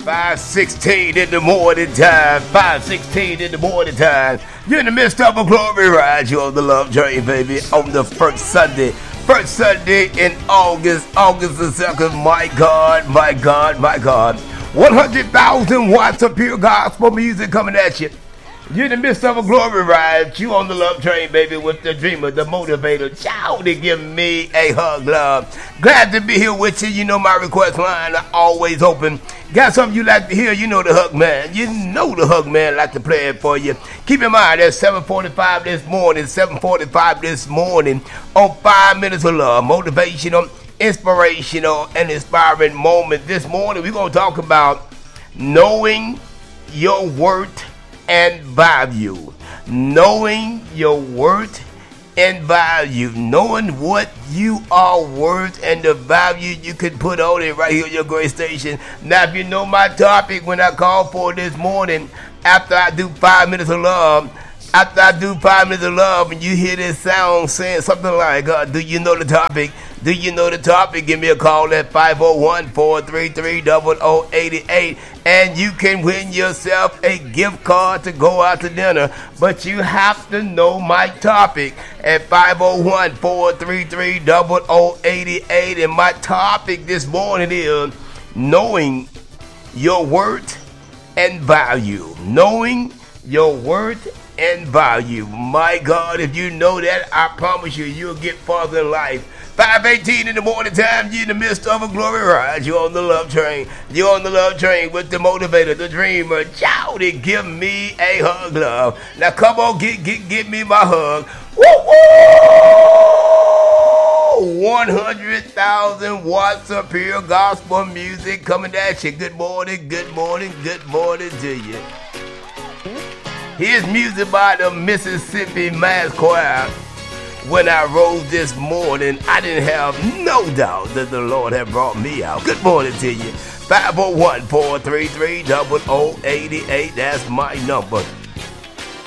5:16 in the morning time. 5:16 in the morning time. You're in the midst of a glory ride. You're on the love train, baby. On the first Sunday in August the 2nd. My God, my God, my God. 100,000 watts of pure gospel music coming at you. You're in the midst of a glory ride. You on the love train, baby, with the dreamer, the motivator. Child, to give me a hug, love. Glad to be here with you. You know my request line are always open. Got something you like to hear? You know the hug man. You know the hug man like to play it for you. Keep in mind, that's 7:45 this morning. 7:45 this morning on 5 Minutes of Love. Motivational, inspirational, and inspiring moment. This morning, we're going to talk about knowing your worth and value. Knowing your worth and value. Knowing what you are worth and the value you can put on it right here on your great station. Now, if you know my topic when I call for this morning, after I do 5 Minutes of Love, and you hear this sound saying something like, do you know the topic? Do you know the topic? Give me a call at 501-433-0088, and you can win yourself a gift card to go out to dinner. But you have to know my topic at 501-433-0088. And my topic this morning is knowing your worth and value. Knowing your worth and value. My God, if you know that, I promise you, you'll get farther in life. 5:18 in the morning time, you're in the midst of a glory ride. You're on the love train. You're on the love train with the motivator, the dreamer. Shout it, give me a hug, love. Now come on, get me my hug. Woo woo! 100,000 watts of pure gospel music coming at you. Good morning, good morning, good morning to you. Here's music by the Mississippi Mass Choir. When I rose this morning, I didn't have no doubt that the Lord had brought me out. Good morning to you. 501-433-0088. That's my number.